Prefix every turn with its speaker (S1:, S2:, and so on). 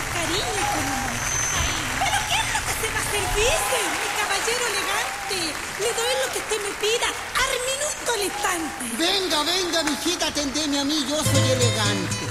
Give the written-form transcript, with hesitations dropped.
S1: con cariño y con amor. ¿Pero qué es lo que se va a servirse, mi caballero elegante? Le doy lo que usted me pida, al minuto al instante.
S2: Venga, mijita, atendeme a mí, yo soy elegante.